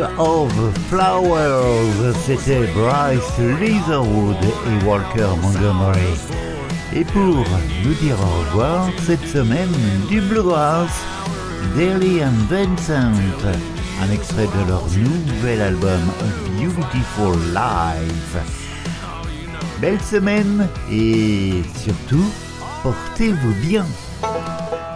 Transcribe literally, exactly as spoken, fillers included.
Field of Flowers, c'était Bryce Leatherwood et Walker Montgomery. Et pour nous dire au revoir, cette semaine, du Bluegrass, Daly and Vincent, un extrait de leur nouvel album A Beautiful Life. Belle semaine et surtout, portez-vous bien.